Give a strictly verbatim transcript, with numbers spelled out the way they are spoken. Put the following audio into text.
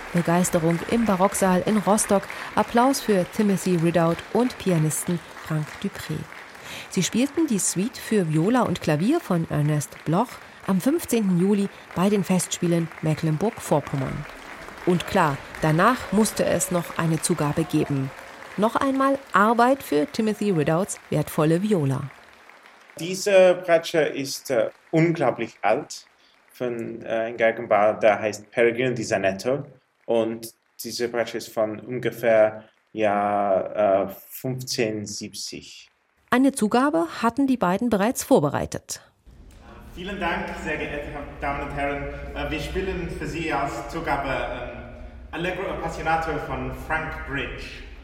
Begeisterung im Barocksaal in Rostock, Applaus für Timothy Ridout und Pianisten Frank Dupré. Sie spielten die Suite für Viola und Klavier von Ernest Bloch am fünfzehnten Juli bei den Festspielen Mecklenburg-Vorpommern. Und klar, danach musste es noch eine Zugabe geben. Noch einmal Arbeit für Timothy Ridouts wertvolle Viola. Diese Bratsche ist äh, unglaublich alt, von äh, einem Geigenbauer, der heißt Peregrino di Zanetto. Und diese Bratsche ist von ungefähr ja, äh, fünfzehnhundertsiebzig. Eine Zugabe hatten die beiden bereits vorbereitet. Vielen Dank, sehr geehrte Damen und Herren. Wir spielen für Sie als Zugabe ähm, Allegro Appassionato von Frank Bridge.